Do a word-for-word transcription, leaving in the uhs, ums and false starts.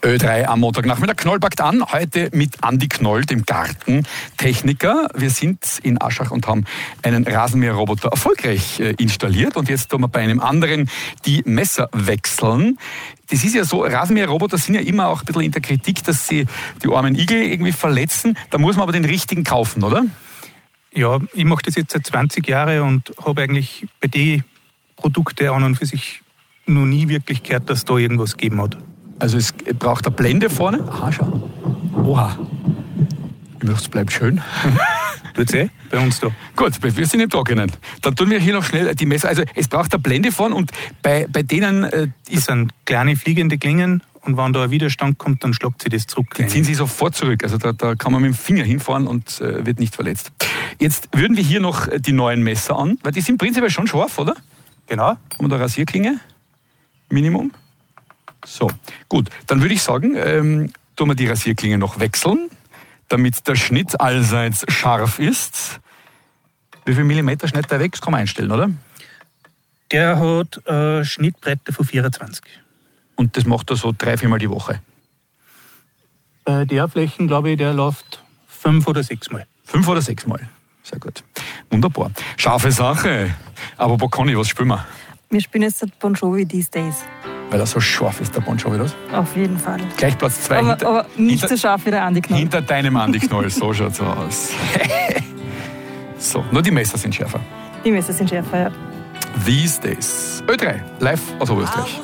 Ö drei am Montagnachmittag. Knoll packt an, heute mit Andi Knoll, dem Gartentechniker. Wir sind in Aschach und haben einen Rasenmäherroboter erfolgreich äh, installiert. Und jetzt tun wir bei einem anderen die Messer wechseln. Das ist ja so, Rasenmäherroboter sind ja immer auch ein bisschen in der Kritik, dass sie die armen Igel irgendwie verletzen. Da muss man aber den richtigen kaufen, oder? Ja, ich mache das jetzt seit zwanzig Jahren und habe eigentlich bei den Produkten an und für sich noch nie wirklich gehört, dass da irgendwas gegeben hat. Also es braucht eine Blende vorne. Aha, schau. Oha. Es bleibt schön. Tut's eh bei uns da. Gut, wir sind im Trockenen. Dann tun wir hier noch schnell die Messer. Also es braucht eine Blende vorne und bei, bei denen äh, ist... Das sind kleine fliegende Klingen und wenn da ein Widerstand kommt, dann schlagt sie das zurück. Die ziehen sie sofort zurück. Also da, da kann man mit dem Finger hinfahren und äh, wird nicht verletzt. Jetzt würden wir hier noch die neuen Messer an, weil die sind prinzipiell schon scharf, oder? Genau. Haben wir da Rasierklinge? Minimum. So, gut. Dann würde ich sagen, ähm, tun wir die Rasierklinge noch wechseln, damit der Schnitt allseits scharf ist. Wie viel Millimeter schneidet der weg? Das kann man einstellen, oder? Der hat äh, Schnittbreite von vierundzwanzig. Und das macht er so drei, viermal die Woche? Bei der Flächen, glaube ich, der läuft fünf oder sechs Mal. Fünf oder sechs Mal. Sehr gut. Wunderbar. Scharfe Sache. Aber wo kann ich, was spielen wir? Wir spielen jetzt den Bon Jovi These Days. Weil er so scharf ist, der Bon Jovi, das? Auf jeden Fall. Gleich Platz zwei. Aber, hinter, aber nicht hinter, so scharf wie der Andi Knoll. Hinter deinem Andi Knoll, so schaut's aus. So, nur die Messer sind schärfer. Die Messer sind schärfer, ja. These Days. Ö drei, live aus Oberösterreich.